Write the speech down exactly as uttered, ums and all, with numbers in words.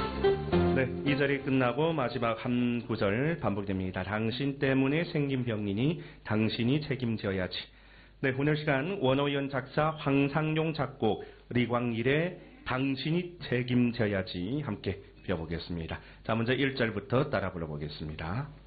네, 이 절이 끝나고 마지막 한 구절 반복됩니다. 당신 때문에 생긴 병이니 당신이 책임져야지. 네, 오늘 시간 원어연 작사 황상용 작곡 리광일의 당신이 책임져야지 함께 배워보겠습니다. 자, 먼저 일 절부터 따라 불러보겠습니다.